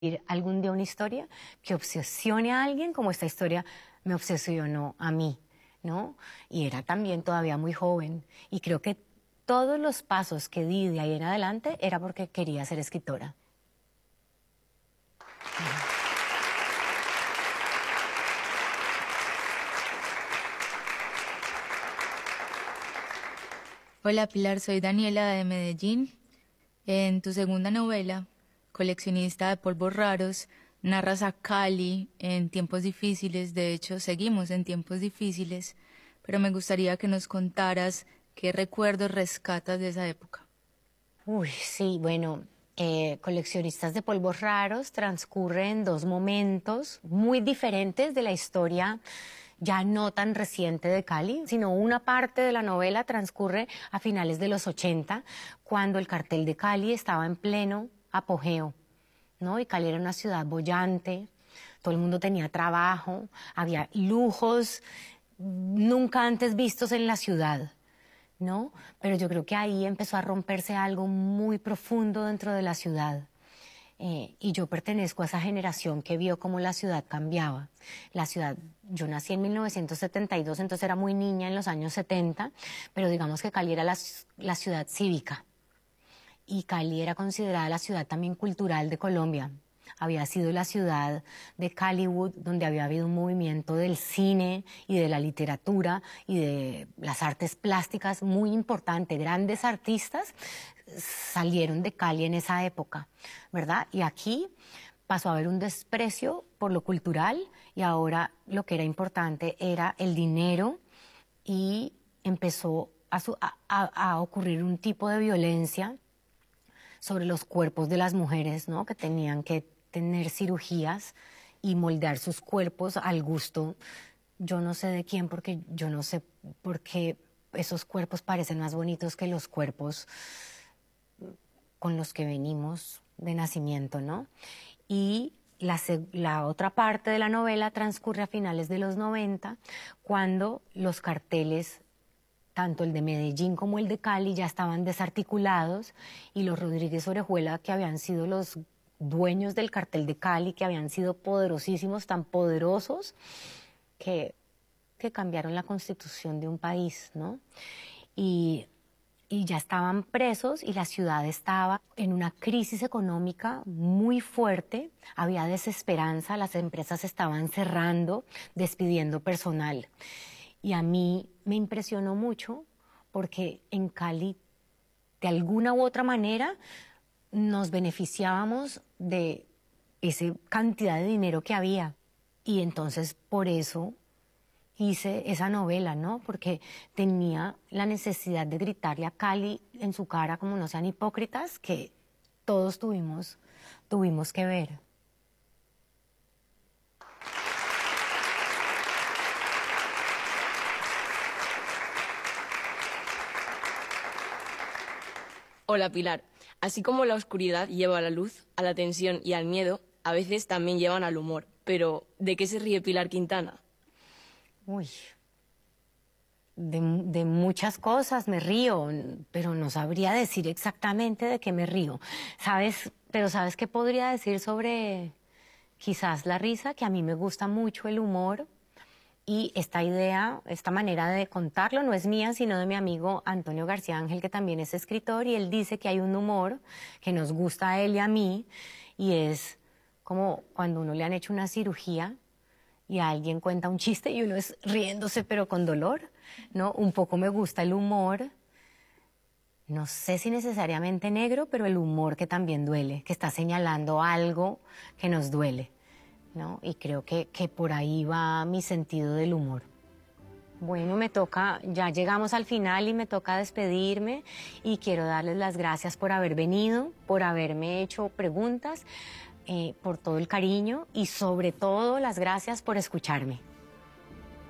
algún día una historia que obsesione a alguien como esta historia me obsesionó a mí, ¿no? Y era también todavía muy joven y creo que todos los pasos que di de ahí en adelante era porque quería ser escritora. Hola Pilar, soy Daniela de Medellín. En tu segunda novela, Coleccionista de polvos raros, narras a Cali en tiempos difíciles. De hecho, seguimos en tiempos difíciles, pero me gustaría que nos contaras qué recuerdos rescatas de esa época. Uy, sí, bueno, Coleccionistas de polvos raros transcurre en dos momentos muy diferentes de la historia ya no tan reciente de Cali, sino una parte de la novela transcurre a finales de los 80, cuando el cartel de Cali estaba en pleno apogeo, ¿no? Y Cali era una ciudad boyante, todo el mundo tenía trabajo, había lujos nunca antes vistos en la ciudad, ¿no? Pero yo creo que ahí empezó a romperse algo muy profundo dentro de la ciudad. Y yo pertenezco a esa generación que vio cómo la ciudad cambiaba. La ciudad, yo nací en 1972, entonces era muy niña en los años 70, pero digamos que Cali era la ciudad cívica. Y Cali era considerada la ciudad también cultural de Colombia. Había sido la ciudad de Caliwood, donde había habido un movimiento del cine y de la literatura y de las artes plásticas muy importante. Grandes artistas salieron de Cali en esa época, ¿verdad? Y aquí pasó a haber un desprecio por lo cultural y ahora lo que era importante era el dinero y empezó a ocurrir un tipo de violencia sobre los cuerpos de las mujeres, ¿no? Que tenían que tener cirugías y moldear sus cuerpos al gusto, yo no sé de quién, porque yo no sé por qué esos cuerpos parecen más bonitos que los cuerpos con los que venimos de nacimiento, ¿no? Y la otra parte de la novela transcurre a finales de los 90, cuando los carteles, tanto el de Medellín como el de Cali, ya estaban desarticulados y los Rodríguez Orejuela, que habían sido los dueños del cartel de Cali, que habían sido poderosísimos, tan poderosos, que cambiaron la constitución de un país, ¿no? Y ya estaban presos y la ciudad estaba en una crisis económica muy fuerte, había desesperanza, las empresas estaban cerrando, despidiendo personal. Y a mí me impresionó mucho porque en Cali, de alguna u otra manera, nos beneficiábamos de esa cantidad de dinero que había. Y entonces por eso hice esa novela, ¿no? Porque tenía la necesidad de gritarle a Cali en su cara, como no sean hipócritas, que todos tuvimos que ver. Hola Pilar, así como la oscuridad lleva a la luz, a la tensión y al miedo, a veces también llevan al humor. Pero, ¿de qué se ríe Pilar Quintana? Uy, de muchas cosas me río, pero no sabría decir exactamente de qué me río. ¿Sabes? Pero ¿sabes qué podría decir sobre quizás la risa? Que a mí me gusta mucho el humor. Y esta idea, esta manera de contarlo no es mía, sino de mi amigo Antonio García Ángel, que también es escritor, y él dice que hay un humor que nos gusta a él y a mí, y es como cuando uno le han hecho una cirugía y a alguien cuenta un chiste y uno es riéndose pero con dolor, ¿no? Un poco me gusta el humor, no sé si necesariamente negro, pero el humor que también duele, que está señalando algo que nos duele, ¿no? Y creo que por ahí va mi sentido del humor. Bueno, me toca, ya llegamos al final y me toca despedirme y quiero darles las gracias por haber venido, por haberme hecho preguntas, por todo el cariño y sobre todo las gracias por escucharme.